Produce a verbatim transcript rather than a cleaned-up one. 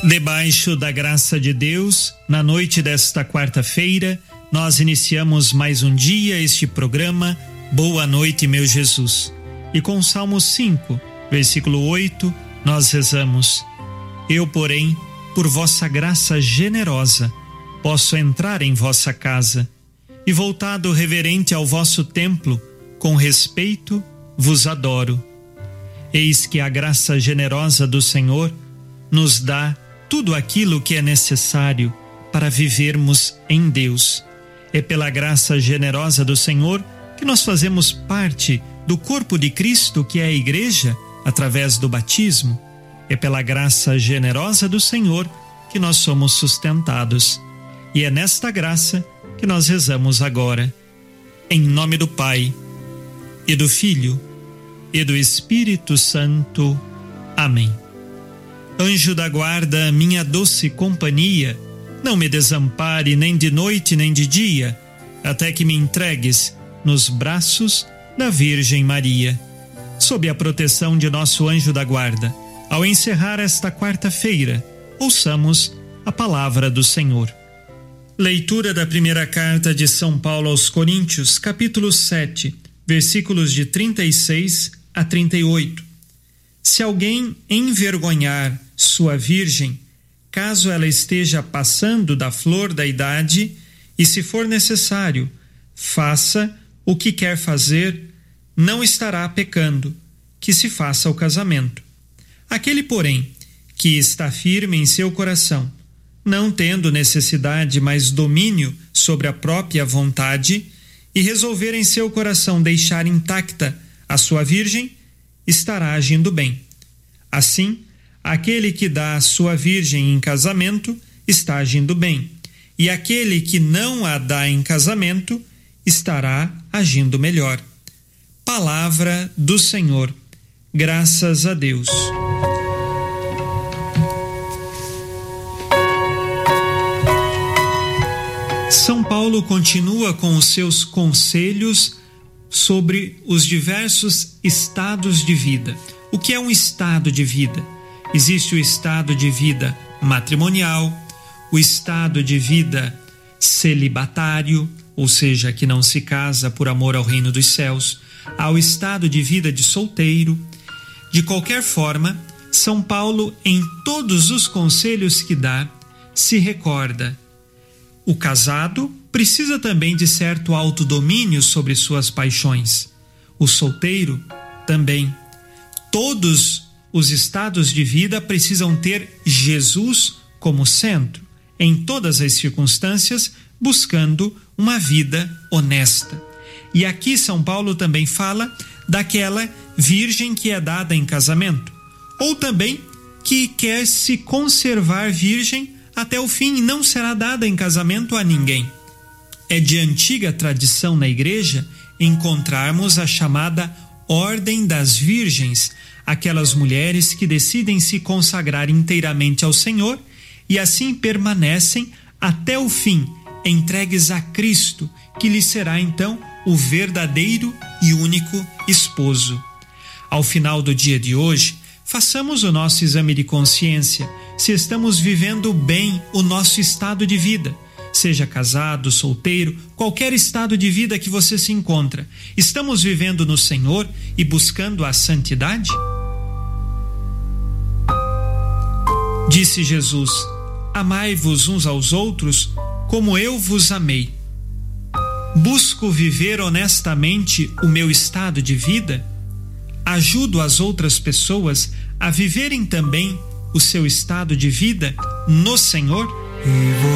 Debaixo da graça de Deus, na noite desta quarta-feira, nós iniciamos mais um dia este programa Boa Noite, meu Jesus. E com o Salmo cinco, versículo oito, nós rezamos: Eu, porém, por vossa graça generosa, posso entrar em vossa casa, e voltado reverente ao vosso templo, com respeito vos adoro. Eis que a graça generosa do Senhor nos dá tudo aquilo que é necessário para vivermos em Deus. É pela graça generosa do Senhor que nós fazemos parte do corpo de Cristo, que é a Igreja, através do batismo. É pela graça generosa do Senhor que nós somos sustentados. E é nesta graça que nós rezamos agora. Em nome do Pai, e do Filho, e do Espírito Santo. Amém. Anjo da guarda, minha doce companhia, não me desampare nem de noite nem de dia, até que me entregues nos braços da Virgem Maria. Sob a proteção de nosso anjo da guarda, ao encerrar esta quarta-feira, ouçamos a palavra do Senhor. Leitura da primeira carta de São Paulo aos Coríntios, capítulo sete, versículos de trinta e seis a trinta e oito. Se alguém envergonhar sua virgem, caso ela esteja passando da flor da idade, e se for necessário, faça o que quer fazer, não estará pecando, que se faça o casamento. Aquele, porém, que está firme em seu coração, não tendo necessidade, mas domínio sobre a própria vontade, e resolver em seu coração deixar intacta a sua virgem, estará agindo bem. Assim, aquele que dá a sua virgem em casamento está agindo bem, e aquele que não a dá em casamento estará agindo melhor. Palavra do Senhor. Graças a Deus. São Paulo continua com os seus conselhos sobre os diversos estados de vida. O que é um estado de vida? Existe o estado de vida matrimonial, o estado de vida celibatário, ou seja, que não se casa por amor ao reino dos céus, há o estado de vida de solteiro. De qualquer forma, São Paulo, em todos os conselhos que dá, se recorda: o casado precisa também de certo autodomínio sobre suas paixões. O solteiro também. Todos os estados de vida precisam ter Jesus como centro, em todas as circunstâncias, buscando uma vida honesta. E aqui São Paulo também fala daquela virgem que é dada em casamento, ou também que quer se conservar virgem até o fim e não será dada em casamento a ninguém. É de antiga tradição na Igreja encontrarmos a chamada Ordem das Virgens, aquelas mulheres que decidem se consagrar inteiramente ao Senhor e assim permanecem até o fim, entregues a Cristo, que lhe será então o verdadeiro e único esposo. Ao final do dia de hoje, façamos o nosso exame de consciência se estamos vivendo bem o nosso estado de vida. Seja casado, solteiro, qualquer estado de vida que você se encontra. Estamos vivendo no Senhor e buscando a santidade? Disse Jesus: amai-vos uns aos outros como eu vos amei. Busco viver honestamente o meu estado de vida? Ajudo as outras pessoas a viverem também o seu estado de vida no Senhor?